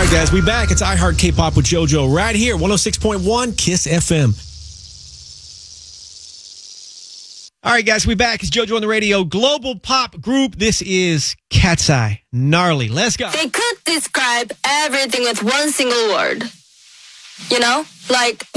right, guys, we back. It's iHeart K-Pop with JoJo right here, 106.1 KISS FM. All right, guys, we back. It's JoJo on the radio. Global pop group. This is Cat's Eye. Gnarly. Let's go. They could describe everything with one single word. You know? Like...